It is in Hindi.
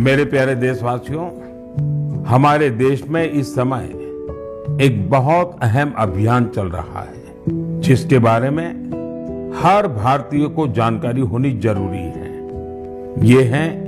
मेरे प्यारे देशवासियों, हमारे देश में इस समय एक बहुत अहम अभियान चल रहा है जिसके बारे में हर भारतीय को जानकारी होनी जरूरी है। ये है